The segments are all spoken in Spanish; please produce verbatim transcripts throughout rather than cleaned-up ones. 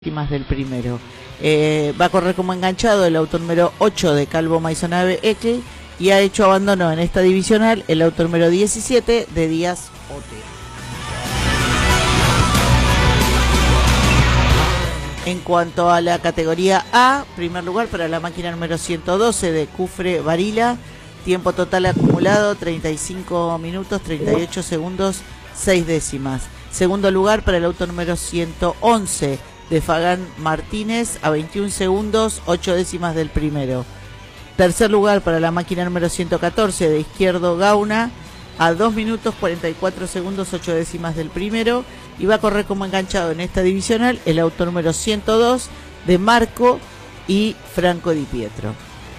Décimas del primero. Eh, va a correr como enganchado el auto número ocho de Calvo Maisonave Eque y ha hecho abandono en esta divisional el auto número diecisiete de Díaz Ote. En cuanto a la categoría A, primer lugar para la máquina número ciento doce de Cufre Varila, tiempo total acumulado treinta y cinco minutos, treinta y ocho segundos, seis décimas. Segundo lugar para el auto número ciento once de Fagán Martínez a veintiún segundos, ocho décimas del primero. Tercer lugar para la máquina número ciento catorce de Izquierdo Gauna a dos minutos cuarenta y cuatro segundos, ocho décimas del primero. Y va a correr como enganchado en esta divisional el auto número ciento dos de Marco y Franco Di Pietro.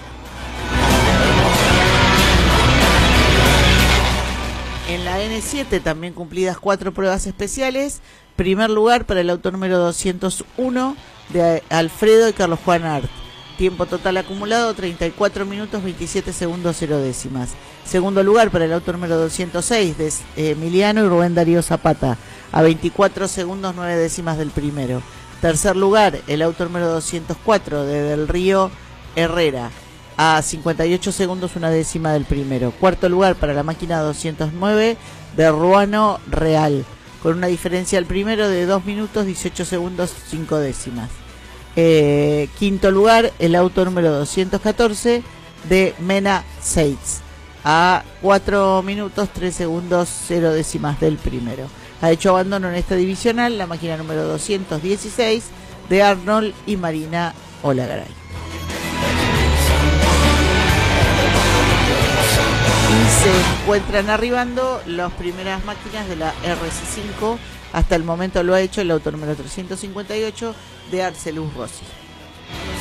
En la N siete también cumplidas cuatro pruebas especiales. Primer lugar para el auto número doscientos uno de Alfredo y Carlos Juan Art. Tiempo total acumulado treinta y cuatro minutos, veintisiete segundos, cero décimas. Segundo lugar para el auto número doscientos seis de Emiliano y Rubén Darío Zapata a veinticuatro segundos, nueve décimas del primero. Tercer lugar el auto número doscientos cuatro de Del Río Herrera a cincuenta y ocho segundos, una décima del primero. Cuarto lugar para la máquina doscientos nueve de Ruano Real, con una diferencia al primero de dos minutos, dieciocho segundos, cinco décimas. Eh, quinto lugar, el auto número doscientos catorce de Mena Seitz, a cuatro minutos, tres segundos, cero décimas del primero. Ha hecho abandono en esta divisional la máquina número doscientos dieciséis de Arnold y Marina Olagaray. Y se encuentran arribando las primeras máquinas de la R C cinco. Hasta el momento lo ha hecho el auto número trescientos cincuenta y ocho de Arcelus Rossi.